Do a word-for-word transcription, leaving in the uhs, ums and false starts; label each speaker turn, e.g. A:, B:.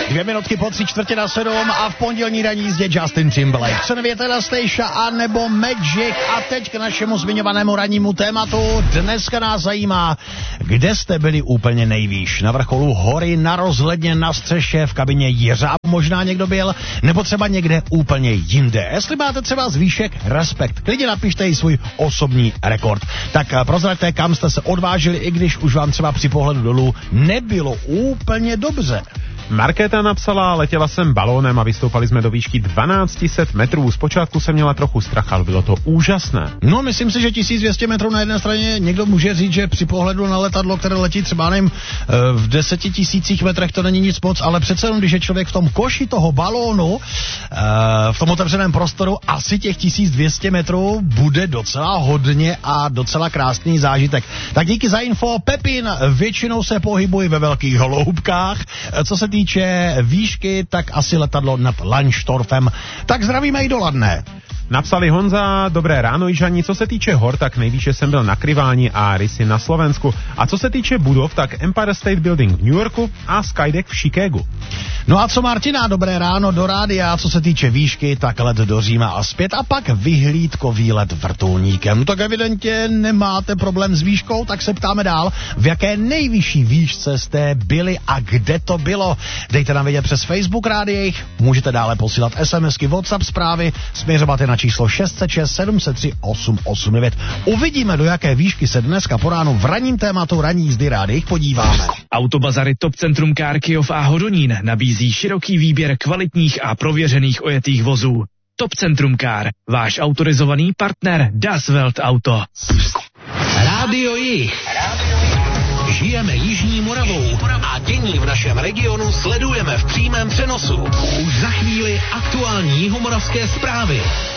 A: Dvě minutky po tři čtvrtě na sedm a v pondělní ranní jízdě Justin Timberlake. Přenevěte na Station a nebo Magic. A teď k našemu zmiňovanému rannímu tématu. Dneska nás zajímá, kde jste byli úplně nejvýš. Na vrcholu hory, na rozhledně, na střeše, v kabině jeřábu možná někdo byl, nebo třeba někde úplně jinde. Jestli máte třeba z výšek, respekt. Klidně napište i svůj osobní rekord. Tak prozraďte, kam jste se odvážili, i když už vám třeba při pohledu dolů nebylo úplně dobře.
B: Markéta napsala, letěla jsem balónem a vystoupali jsme do výšky dvanáct set metrů. Zpočátku jsem měla trochu strach, ale bylo to úžasné.
A: No, myslím si, že tisíc dvě stě metrů na jedné straně někdo může říct, že při pohledu na letadlo, které letí třeba nevím, v desetitisících metrech to není nic moc, ale přece jenom, když je člověk v tom koši toho balónu, v tom otevřeném prostoru, asi těch tisíc dvě stě metrů bude docela hodně a docela krásný zážitek. Tak díky za info. Pepin, většinou se pohybuji ve velkých hloubkách. Co se týče výšky, tak asi letadlo nad Lanštorfem. Tak zdravíme i do Ladné.
B: Napsali Honza, dobré ráno Jižani, co se týče hor, tak nejvýše jsem byl na Kryváni a Rysy na Slovensku. A co se týče budov, tak Empire State Building v New Yorku a Skydeck v Chicagu.
A: No a co Martina, dobré ráno do rádia, co se týče výšky, tak let do Říma a zpět a pak vyhlídkový let vrtulníkem. No tak evidentně nemáte problém s výškou, tak se ptáme dál, v jaké nejvyšší výšce jste byli a kde to bylo. Dejte nám vědět přes Facebook rádiích, můžete dále posílat SMSky, WhatsApp zprávy, směřovat je na číslo šest set šest sedm set tři osm osm devět. Uvidíme, do jaké výšky se dneska po ránu v ranním tématu ranní jízdy rádiích podíváme.
C: Autobazary Top Centrum Car Kyjov a Hodonín nabízí široký výběr kvalitních a prověřených ojetých vozů. Top Centrum Car, váš autorizovaný partner Das Welt Auto.
D: Rádio Jih. Žijeme Jižní Moravou a dění v našem regionu sledujeme v přímém přenosu. Už za chvíli aktuální jihomoravské zprávy.